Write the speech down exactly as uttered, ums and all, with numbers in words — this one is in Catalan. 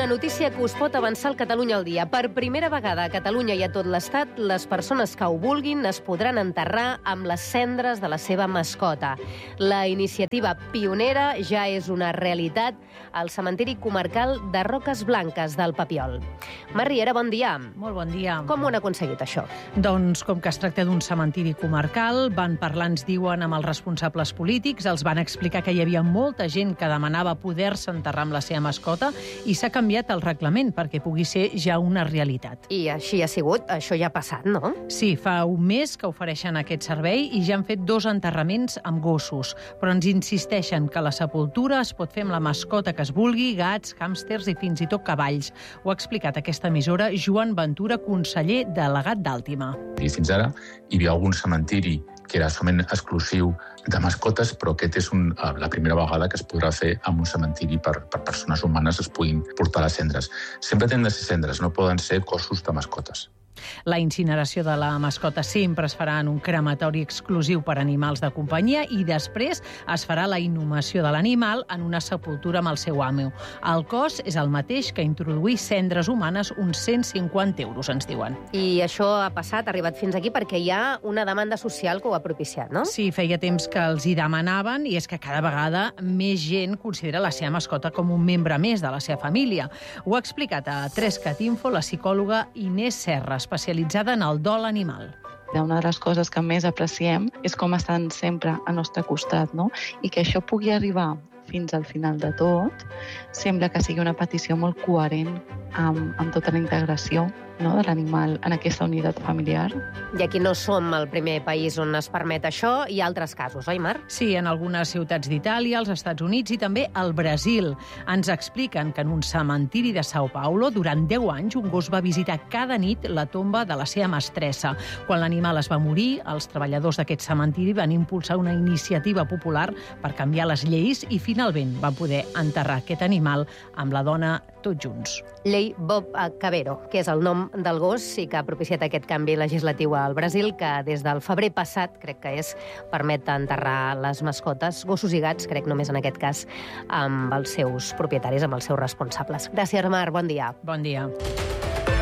Una notícia que us pot avançar al Catalunya al dia. Per primera vegada a Catalunya i a tot l'Estat, les persones que ho vulguin es podran enterrar amb les cendres de la seva mascota. La iniciativa pionera ja és una realitat al cementiri comarcal de Roques Blanques del Papiol. Mar Riera, bon dia. Molt bon dia. Com ho han aconseguit, això? Doncs, com que es tracta d'un cementiri comarcal, van parlar, ens diuen, amb els responsables polítics, els van explicar que hi havia molta gent que demanava poder-se enterrar amb la seva mascota i s'ha canviat el reglament perquè pugui ser ja una realitat. I així ha sigut? Això ja ha passat, no? Sí, fa un mes que ofereixen aquest servei i ja han fet dos enterraments amb gossos, però ens insisteixen que la sepultura es pot fer amb la mascota que es vulgui, gats, hàmsters i fins i tot cavalls. Ho ha explicat aquesta emissora Joan Ventura, conseller delegat d'Àltima. I fins ara hi havia algun cementiri que era solament exclusiu de mascotes, però aquest és un, la primera vegada que es podrà fer amb un cementiri per, per persones humanes es puguin portar les cendres. Sempre tenen de ser cendres, no poden ser cossos de mascotes. La incineració de la mascota sempre es farà en un crematori exclusiu per a animals de companyia i després es farà la inhumació de l'animal en una sepultura amb el seu amo. El cost és el mateix que introduir cendres humanes, uns cent cinquanta euros, ens diuen. I això ha passat, ha arribat fins aquí, perquè hi ha una demanda social que ho ha propiciat, no? Sí, feia temps que els hi demanaven i és que cada vegada més gent considera la seva mascota com un membre més de la seva família. Ho ha explicat a Trescat Info la psicòloga Inés Serra, especialitzada en el dol animal. Una de les coses que més apreciem és com estan sempre al nostre costat, no? I que això pugui arribar fins al final de tot, sembla que sigui una petició molt coherent amb, amb tota la integració, no, de l'animal en aquesta unitat familiar. I aquí no som el primer país on es permet això, hi ha altres casos, oi, Mar? Sí, en algunes ciutats d'Itàlia, als Estats Units i també al Brasil. Ens expliquen que en un cementiri de São Paulo, durant deu anys, un gos va visitar cada nit la tomba de la seva mestressa. Quan l'animal es va morir, els treballadors d'aquest cementiri van impulsar una iniciativa popular per canviar les lleis i finalment van poder enterrar aquest animal amb la dona tots junts. Llei Bob Cabero, que és el nom del gos i que ha propiciat aquest canvi legislatiu al Brasil, que des del febrer passat, crec que és, permet enterrar les mascotes, gossos i gats, crec només en aquest cas, amb els seus propietaris, amb els seus responsables. Gràcies, Mar, bon dia. Bon dia.